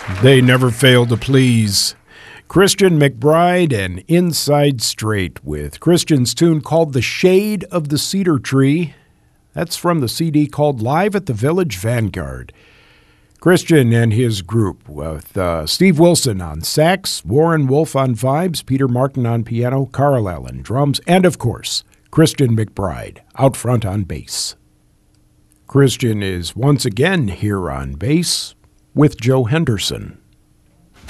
They never fail to please. Christian McBride and Inside Straight with Christian's tune called The Shade of the Cedar Tree. That's from the CD called Live at the Village Vanguard. Christian and his group with Steve Wilson on sax, Warren Wolf on vibes, Peter Martin on piano, Carl Allen drums, and of course, Christian McBride out front on bass. Christian is once again here on bass with Joe Henderson.